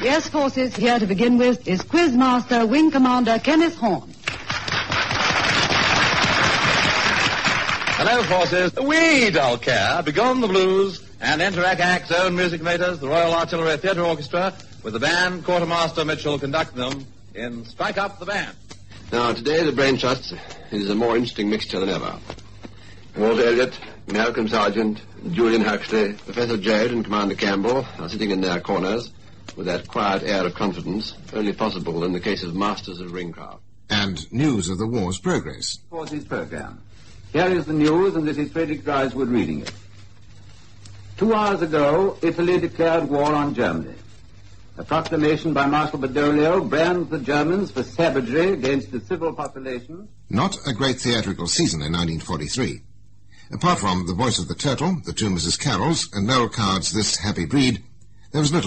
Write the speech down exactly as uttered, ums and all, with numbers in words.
Yes, forces, here to begin with is Quizmaster Wing Commander Kenneth Horne. Hello, forces. We don't care. Begone the blues and enter Act's own music makers, the Royal Artillery Theatre Orchestra, with the band Quartermaster Mitchell conducting them in Strike Up the Band. Now, today the Brain Trust is a more interesting mixture than ever. Walter Elliot, Malcolm Sargent, Julian Huxley, Professor Joad and Commander Campbell are sitting in their corners with that quiet air of confidence only possible in the case of masters of ringcraft. And news of the war's progress. Forces program. Here is the news, and this is Frederick Griswood reading it. Two hours ago, Italy declared war on Germany. A proclamation by Marshal Badoglio brands the Germans for savagery against the civil population. Not a great theatrical season in nineteen forty-three. Apart from The Voice of the Turtle, The Two Missus Carrolls, and Noel Coward's This Happy Breed, there was little